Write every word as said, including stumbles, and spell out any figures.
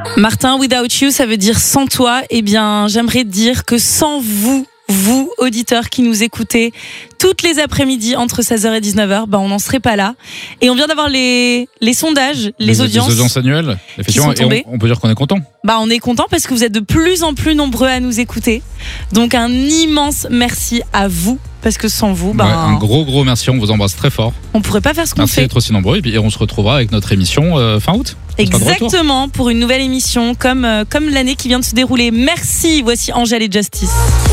Martin, without you, ça veut dire sans toi. Eh bien, j'aimerais dire que sans vous, vous, auditeurs qui nous écoutez toutes les après-midi entre seize heures et dix-neuf heures, bah, on n'en serait pas là. Et on vient d'avoir les, les sondages, les, les audiences. Les audiences annuelles, effectivement. Et on, on peut dire qu'on est content. Bah, on est content parce que vous êtes de plus en plus nombreux à nous écouter. Donc, un immense merci à vous. Parce que sans vous, bah, ouais, un gros gros merci, on vous embrasse très fort. On pourrait pas faire ce qu'on merci fait. Merci d'être aussi nombreux et puis on se retrouvera avec notre émission euh, fin août. Exactement, pour une nouvelle émission comme, euh, comme l'année qui vient de se dérouler. Merci, voici Angèle et Justice.